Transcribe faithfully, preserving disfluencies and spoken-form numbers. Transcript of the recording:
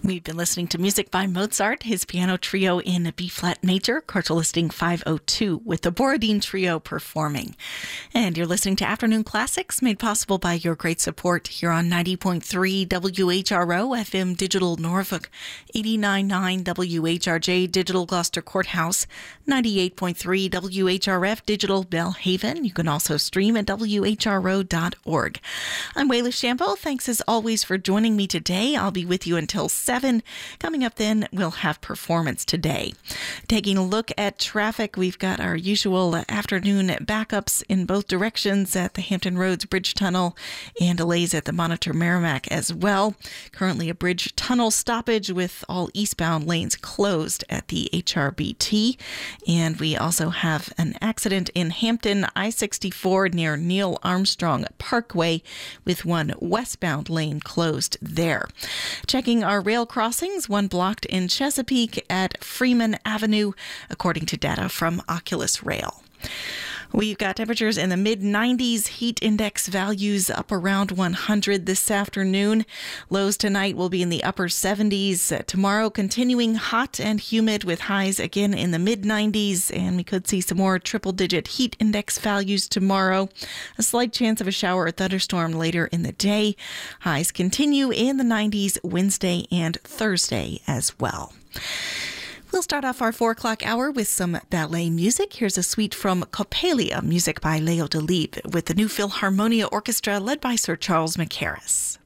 We've been listening to music by Mozart, his piano trio in B-flat major, chord listing five oh two, with the Borodin Trio performing. And you're listening to Afternoon Classics, made possible by your great support here on ninety point three W H R O F M Digital Norfolk, eighty-nine point nine W H R J Digital Gloucester Courthouse, ninety-eight point three W H R F Digital Belhaven. You can also stream at W H R O dot org. I'm Wayla Shambo. Thanks as always for joining me today. I'll be with you until seven. Coming up then, we'll have Performance Today. Taking a look at traffic, we've got our usual afternoon backups in both directions at the Hampton Roads Bridge Tunnel and delays at the Monitor Merrimack as well. Currently a bridge tunnel stoppage with all eastbound lanes closed at the H R B T. And we also have an accident in Hampton, I sixty-four near Neil Armstrong Parkway with one westbound lane closed there. Checking our rail crossings, one blocked in Chesapeake at Freeman Avenue, according to data from Oculus Rail. We've got temperatures in the mid nineties, heat index values up around one hundred this afternoon. Lows tonight will be in the upper seventies. Tomorrow continuing hot and humid with highs again in the mid nineties, and we could see some more triple-digit heat index values tomorrow. A slight chance of a shower or thunderstorm later in the day. Highs continue in the nineties Wednesday and Thursday as well. We'll start off our four o'clock hour with some ballet music. Here's a suite from Coppelia, music by Leo Delibes, with the New Philharmonia Orchestra led by Sir Charles Mackerras.